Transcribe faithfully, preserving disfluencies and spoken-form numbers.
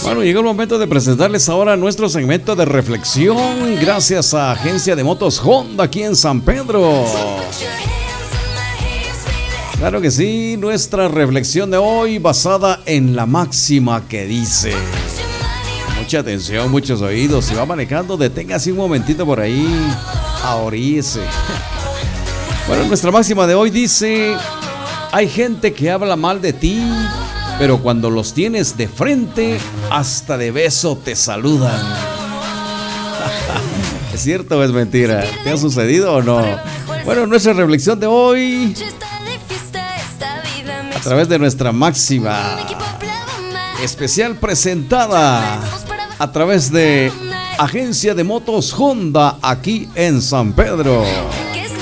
Bueno, llegó el momento de presentarles ahora nuestro segmento de reflexión gracias a Agencia de Motos Honda aquí en San Pedro. Claro que sí, nuestra reflexión de hoy basada en la máxima que dice: mucha atención, muchos oídos. Si va manejando, deténgase un momentito por ahí, ahoríese. Bueno, nuestra máxima de hoy dice: hay gente que habla mal de ti, pero cuando los tienes de frente, hasta de beso te saludan. ¿Es cierto o es mentira? ¿Te ha sucedido o no? Bueno, nuestra reflexión de hoy, a través de nuestra máxima especial presentada a través de Agencia de Motos Honda aquí en San Pedro.